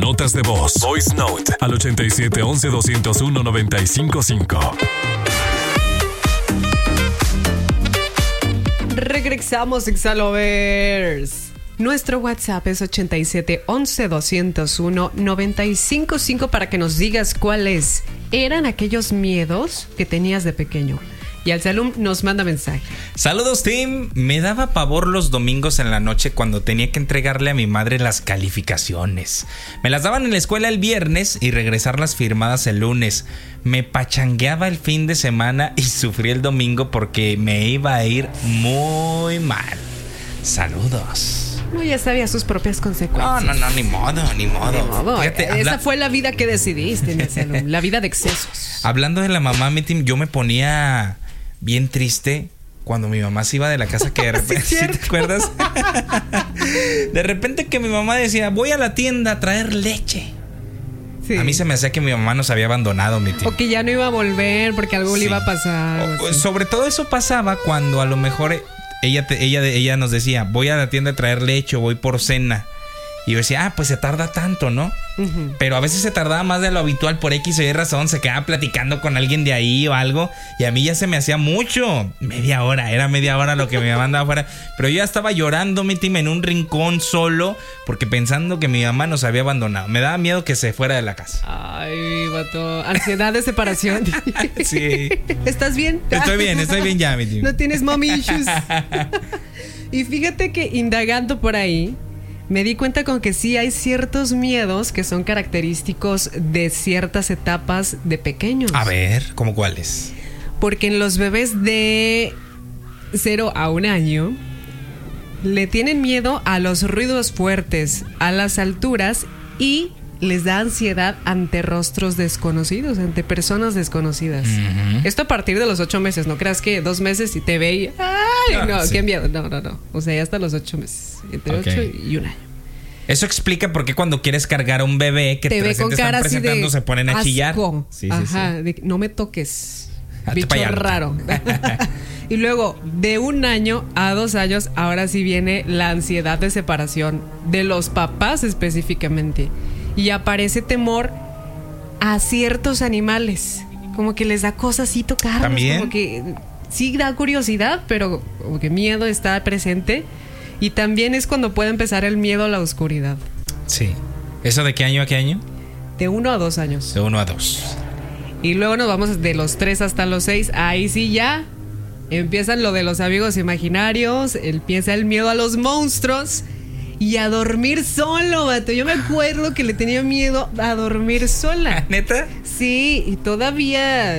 notas de voz. Voice Note al 8711-201-955. Regresamos, Exalovers. Nuestro WhatsApp es 8711-201-955 para que nos digas cuáles eran aquellos miedos que tenías de pequeño. Y Al-Salum nos manda mensaje. Saludos, team. Me daba pavor los domingos en la noche cuando tenía que entregarle a mi madre las calificaciones. Me las daban en la escuela el viernes y regresarlas firmadas el lunes. Me pachangueaba el fin de semana y sufrí el domingo porque me iba a ir muy mal. Saludos. No, ya sabía sus propias consecuencias. No, ni modo. Fíjate, esa fue la vida que decidiste, Al-Salum, la vida de excesos. Hablando de la mamá, mi team, yo me ponía bien triste cuando mi mamá se iba de la casa, que de repente, ¿sí te acuerdas? De repente que mi mamá decía, voy a la tienda a traer leche. Sí. A mí se me hacía que mi mamá nos había abandonado, mi tío. O que ya no iba a volver porque algo le iba a pasar. Sobre todo eso pasaba cuando a lo mejor ella nos decía, voy a la tienda a traer leche o voy por cena. Y yo decía, pues se tarda tanto, ¿no? Uh-huh. Pero a veces se tardaba más de lo habitual por X o Y razón. Se quedaba platicando con alguien de ahí o algo. Y a mí ya se me hacía mucho. Era media hora lo que me mandaba afuera. Pero yo ya estaba llorando, mi team, en un rincón solo, porque pensando que mi mamá nos había abandonado. Me daba miedo que se fuera de la casa. Ay, vato. Ansiedad de separación. Sí. ¿Estás bien? Estoy bien ya, mi team. No tienes mommy issues. Y fíjate que indagando por ahí, me di cuenta con que sí hay ciertos miedos que son característicos de ciertas etapas de pequeños. A ver, ¿cómo cuáles? Porque en los bebés de 0 a 1 año le tienen miedo a los ruidos fuertes, a las alturas, y les da ansiedad ante rostros desconocidos, ante personas desconocidas. Uh-huh. Esto a partir de los 8 meses. No creas que 2 meses y te ve y... ¡ay, no! Sí. ¡Qué miedo! No. O sea, ya hasta los 8 meses. Entre 8 y 1 año. Eso explica por qué cuando quieres cargar a un bebé que te ve con cara así de se ponen a chillar. Sí. De, no me toques, bicho raro. Y luego, de 1 año a 2 años, ahora sí viene la ansiedad de separación de los papás específicamente. Y aparece temor a ciertos animales. Como que les da cosas así tocarlos. ¿También? Como que sí da curiosidad, pero como que miedo está presente. Y también es cuando puede empezar el miedo a la oscuridad. Sí. ¿Eso de qué año a qué año? De 1 a 2 años. De 1 a 2. Y luego nos vamos de los 3 hasta los 6. Ahí sí ya empiezan lo de los amigos imaginarios. Empieza el miedo a los monstruos. Y a dormir solo, vato. Yo me acuerdo que le tenía miedo a dormir sola. ¿Neta? Sí, y todavía.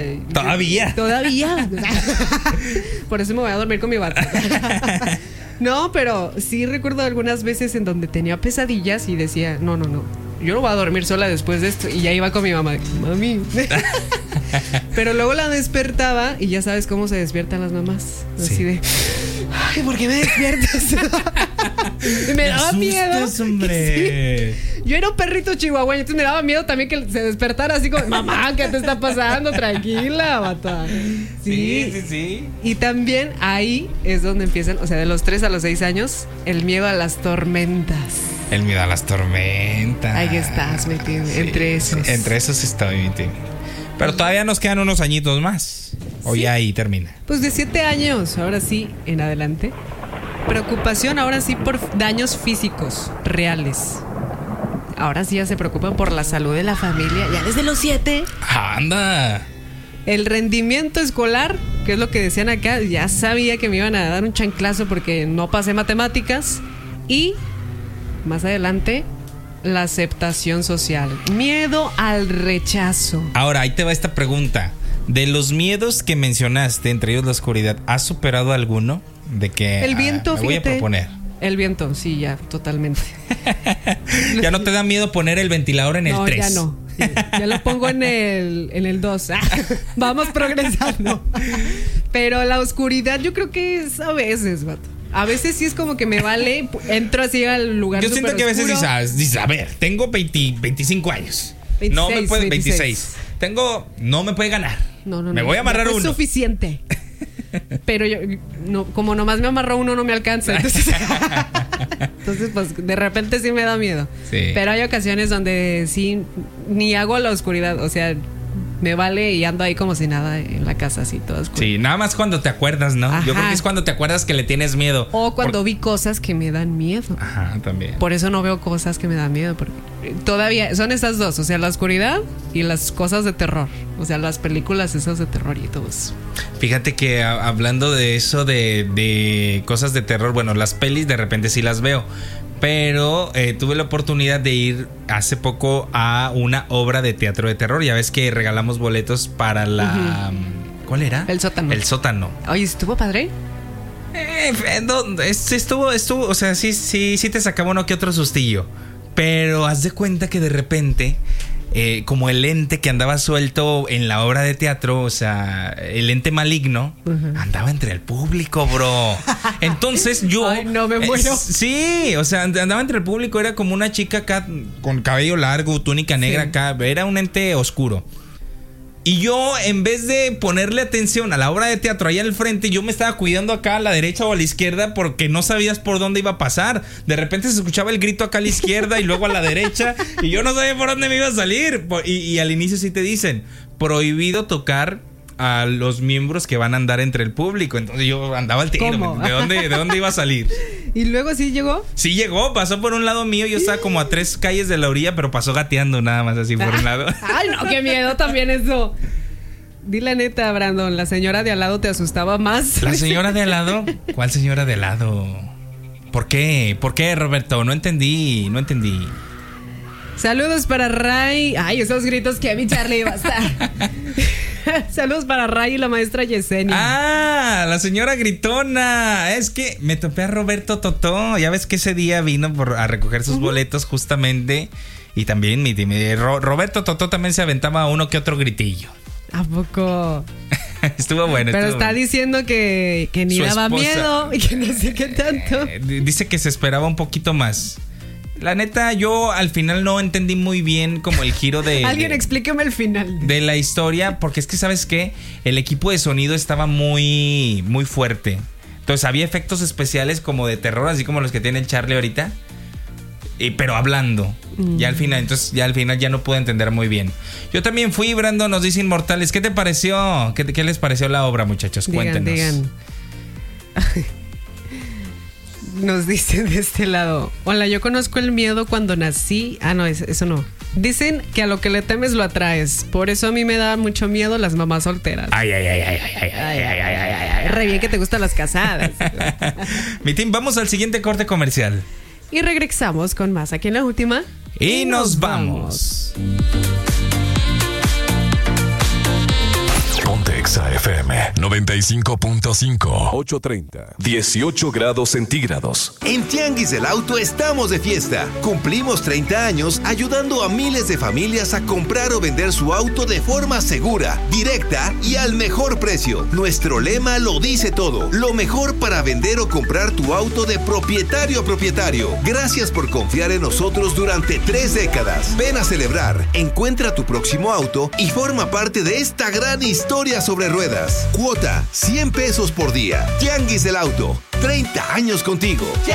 Por eso me voy a dormir con mi vato. No, pero sí recuerdo algunas veces en donde tenía pesadillas y decía, no, yo no voy a dormir sola después de esto. Y ya iba con mi mamá, mami. Pero luego la despertaba y ya sabes cómo se despiertan las mamás. Así sí. De, ay, ¿por qué me despiertas? Y me daba miedo. Hombre. Sí. Yo era un perrito chihuahueño, entonces me daba miedo también que se despertara así como, mamá, ¿qué te está pasando? Tranquila, bata. Sí. Y también ahí es donde empiezan, o sea, de los 3 a los 6 años, el miedo a las tormentas. El miedo a las tormentas. Ahí estás, metido. Sí. Entre esos estoy metido. Pero todavía nos quedan unos añitos más. O ya ahí termina. Pues de 7 años, ahora sí, en adelante. Preocupación ahora sí por daños físicos reales. Ahora sí ya se preocupan por la salud de la familia. Ya desde los 7. ¡Anda! El rendimiento escolar, que es lo que decían acá, ya sabía que me iban a dar un chanclazo porque no pasé matemáticas. Y más adelante, la aceptación social. Miedo al rechazo. Ahora, ahí te va esta pregunta. De los miedos que mencionaste, entre ellos la oscuridad, ¿has superado alguno? De que el viento, me voy a proponer. El viento, sí, ya, totalmente. ¿Ya no te da miedo poner el ventilador en el 3? Ya no. Ya lo pongo en el 2. Vamos progresando. Pero la oscuridad yo creo que es a veces, vato. A veces sí es como que me vale. Entro así al lugar. Yo siento que a veces dices, a ver, tengo 25 años. 26, no me puede, 26. No me puede ganar. No. Me voy a amarrar uno. Es suficiente. Pero yo, no, como nomás me amarró uno, no me alcanza. Entonces, Entonces, pues, de repente sí me da miedo. Sí. Pero hay ocasiones donde sí ni hago la oscuridad. O sea, me vale y ando ahí como si nada en la casa, así, todo oscuro. Sí, nada más cuando te acuerdas, ¿no? Ajá. Yo creo que es cuando te acuerdas que le tienes miedo. O cuando vi cosas que me dan miedo. Ajá, también. Por eso no veo cosas que me dan miedo, porque todavía son estas dos, o sea, la oscuridad y las cosas de terror. O sea, las películas esas de terror y todo eso. Fíjate que hablando de eso, de cosas de terror, bueno, las pelis de repente sí las veo. Pero tuve la oportunidad de ir hace poco a una obra de teatro de terror. Ya ves que regalamos boletos para la... ¿Cuál era? El Sótano. El Sótano. Oye, ¿estuvo padre? Estuvo, o sea, sí te sacaba uno que otro sustillo. Pero haz de cuenta que de repente, como el ente que andaba suelto en la obra de teatro, o sea, el ente maligno, andaba entre el público, bro. Entonces yo... Ay, no, me muero. Sí, o sea, andaba entre el público, era como una chica acá con cabello largo, túnica negra acá, era un ente oscuro. Y yo, en vez de ponerle atención a la obra de teatro allá al frente, yo me estaba cuidando acá a la derecha o a la izquierda porque no sabías por dónde iba a pasar. De repente se escuchaba el grito acá a la izquierda y luego a la derecha y yo no sabía por dónde me iba a salir. Y al inicio sí te dicen, prohibido tocar a los miembros que van a andar entre el público. Entonces yo andaba al tiro. ¿Cómo? ¿De dónde iba a salir? ¿Y luego sí llegó? Sí llegó, pasó por un lado mío. Yo estaba como a 3 calles de la orilla, pero pasó gateando nada más así por un lado. Ay, no, qué miedo también eso. Di la neta, Brandon, la señora de al lado te asustaba más. ¿La señora de al lado? ¿Cuál señora de al lado? ¿Por qué? ¿Por qué, Roberto? No entendí. Saludos para Ray. Ay, esos gritos que mi Charlie va a estar. Saludos para Ray y la maestra Yesenia. Ah, la señora gritona. Es que me topé a Roberto Totó. Ya ves que ese día vino a recoger sus boletos justamente. Y también Roberto Totó también se aventaba uno que otro gritillo. ¿A poco? Estuvo bueno. Pero está diciendo que ni daba miedo y que no sé qué tanto. Dice que se esperaba un poquito más. La neta, yo al final no entendí muy bien como el giro de... Alguien explíqueme el final. De la historia, porque es que, ¿sabes qué? El equipo de sonido estaba muy, muy fuerte. Entonces había efectos especiales como de terror, así como los que tiene el Charlie ahorita. Pero hablando. Ya al final ya no pude entender muy bien. Yo también fui, Brandon, nos dice Inmortales. ¿Qué te pareció? ¿Qué les pareció la obra, muchachos? Cuéntenos. Digan. Nos dicen de este lado: hola, yo conozco el miedo cuando nací. Ah, no, eso no. Dicen que a lo que le temes lo atraes. Por eso a mí me da mucho miedo las mamás solteras. Ay. Re bien que te gustan las casadas. Mi team, vamos al siguiente corte comercial. Y regresamos con más aquí en La Última. Y nos vamos. Ponte Exa FM 95.5 8:30. 18 grados centígrados. En Tianguis del Auto estamos de fiesta. Cumplimos 30 años ayudando a miles de familias a comprar o vender su auto de forma segura, directa y al mejor precio. Nuestro lema lo dice todo. Lo mejor para vender o comprar tu auto de propietario a propietario. Gracias por confiar en nosotros durante 3 décadas. Ven a celebrar, encuentra tu próximo auto y forma parte de esta gran historia sobre ruedas. Cuota, 100 pesos por día. Tianguis del Auto, 30 años contigo.